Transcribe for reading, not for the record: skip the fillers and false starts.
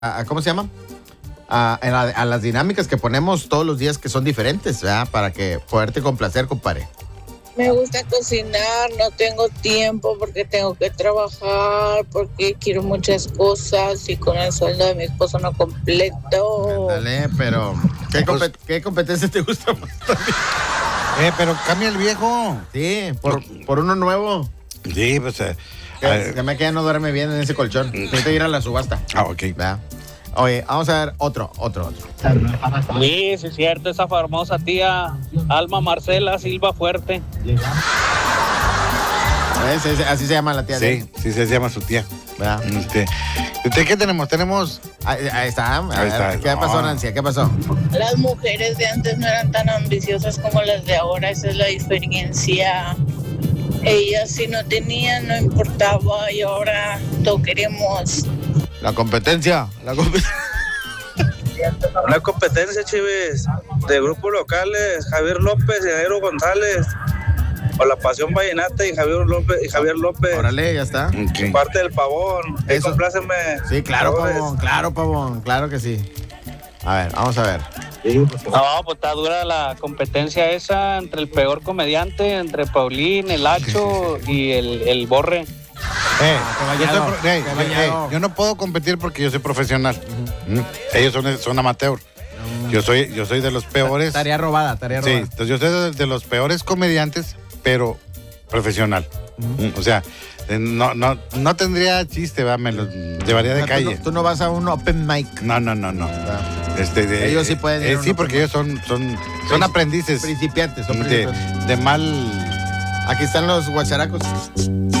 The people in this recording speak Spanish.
¿cómo se llama? A las dinámicas que ponemos todos los días que son diferentes, ¿verdad? Para que poderte complacer, compadre. Me gusta cocinar, no tengo tiempo porque tengo que trabajar, porque quiero muchas cosas y con el sueldo de mi esposo no completo. Dale, pero ¿qué competencia te gusta más también? Pero cambia el viejo. Sí, por uno nuevo. Sí, pues... que me queda no duerme bien en ese colchón. Necesito ir a la subasta. Ok. ¿Verdad? Oye, vamos a ver otro. Sí, sí es cierto, esa famosa tía Alma Marcela Silva Fuerte. Así se llama la tía. Sí, sí se llama su tía. ¿Verdad? ¿Qué tenemos? Ahí está. ¿Qué pasó, Nancy? ¿Qué pasó? Las mujeres de antes no eran tan ambiciosas como las de ahora, esa es la diferencia. Ellas si no tenían, no importaba, y ahora todo queremos. La competencia. Una competencia, Chivis, de grupos locales, Javier López y Jairo González, o La Pasión Vallenata y Javier López. Órale, ya está. Okay. Parte del Pavón. Eso. Compláceme. Sí, claro, Pavón, claro que sí. A ver, vamos a ver. No, pues está dura la competencia esa entre el peor comediante, entre Paulín, el Hacho y el Borre. Yo no puedo competir porque yo soy profesional. Ellos son amateur. Yo soy de los peores. Tarea robada. Sí, entonces yo soy de los peores comediantes, pero profesional. O sea, no tendría chiste, ¿verdad? Me los llevaría de calle. Tú no vas a un open mic. No. Ellos sí pueden. Sí, porque ellos son aprendices. Principiantes. De mal. Aquí están los guacharacos.